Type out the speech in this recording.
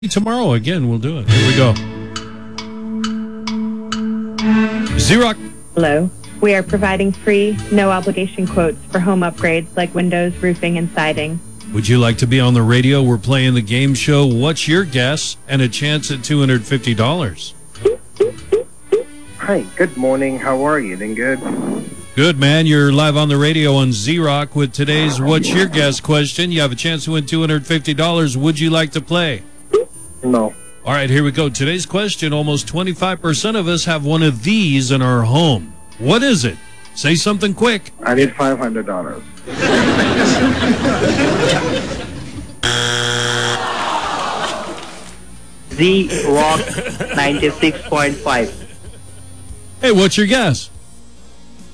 Tomorrow again, we'll do it. Here we go. Xerox. Hello. We are providing free, no obligation quotes for home upgrades like windows, roofing, and siding. Would you like to be on the radio? We're playing the game show What's Your Guess? And a chance at $250. Hi, good morning. How are you? Doing good? Good, man. You're live on the radio on Z-Rock with today's What's Your Guess question. You have a chance to win $250. Would you like to play? No. All right, here we go. Today's question, almost 25% of us have one of these in our home. What is it? Say something quick. I need $500. Z-Rock 96.5. Hey, what's your guess?